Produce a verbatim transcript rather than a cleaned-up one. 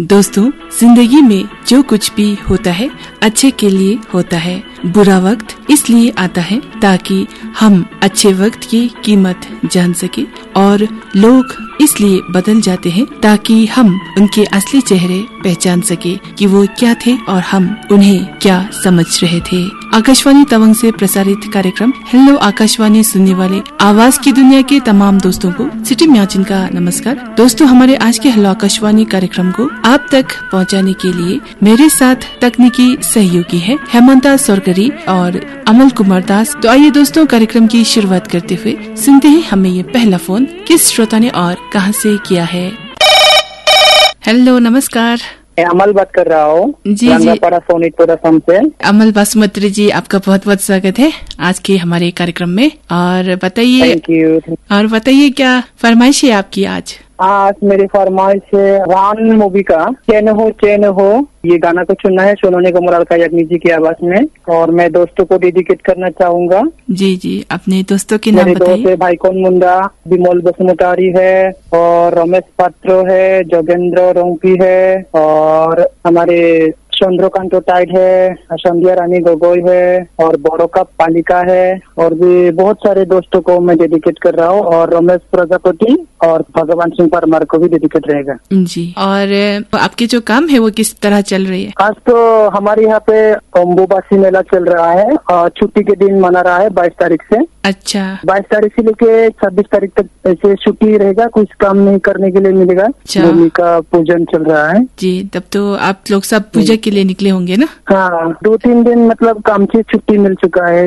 दोस्तों, जिंदगी में जो कुछ भी होता है अच्छे के लिए होता है। बुरा वक्त इसलिए आता है ताकि हम अच्छे वक्त की कीमत जान सके, और लोग इसलिए बदल जाते हैं ताकि हम उनके असली चेहरे पहचान सके कि वो क्या थे और हम उन्हें क्या समझ रहे थे। आकाशवाणी तवंग से प्रसारित कार्यक्रम हेलो आकाशवाणी सुनने वाले आवाज की दुनिया के तमाम दोस्तों को सिटी म्याचिन का नमस्कार। दोस्तों, हमारे आज के हेलो आकाशवाणी कार्यक्रम को आप तक पहुंचाने के लिए मेरे साथ तकनीकी सहयोगी है हेमंता सोरगरी और अमल कुमार दास। तो आइए दोस्तों, कार्यक्रम की शुरुआत करते हुए सुनते हैं हमें ये पहला फोन किस श्रोता ने और कहां से किया है। हेलो, नमस्कार। अमल बात कर रहा हूँ जी जी सोनीतपुर से। अमल बासुमत्री जी, आपका बहुत बहुत स्वागत है आज के हमारे कार्यक्रम में। और बताइए थैंक यू। और बताइए क्या फरमाइश है आपकी आज? आज मेरी फरमाइश है रान मूवी का चैन हो चैन हो, ये गाना को सुनना है सोनू कमराल का याग्निक जी की आवाज में, और मैं दोस्तों को डेडिकेट करना चाहूंगा। जी जी, अपने दोस्तों के नाम मेरे दोस्त बताइए। है भाईकोन मुंडा, विमल बसुमतारी है, और रमेश पात्रो है, जोगेंद्र रोंपी है, और हमारे चंद्रकांत टाइड है, संध्या रानी गोगोई है, और बोरोका पालिका है, और भी बहुत सारे दोस्तों को मैं डेडिकेट कर रहा हूँ, और रमेश प्रजापति और भगवान सिंह परमार को भी डेडिकेट रहेगा जी। और आपके जो काम है वो किस तरह चल रही है? आज तो हमारे यहाँ पे अम्बुबासी मेला चल रहा है, और छुट्टी के दिन मना रहा है बाईस तारीख से। अच्छा, बाईस तारीख से लेके छब्बीस तारीख तक ऐसे छुट्टी रहेगा, कुछ काम नहीं करने के लिए मिलेगा। भूमि का पूजन चल रहा है जी। तब तो आप लोग सब पूजा के लिए निकले होंगे ना? हाँ, दो तीन दिन मतलब काम से छुट्टी मिल चुका है।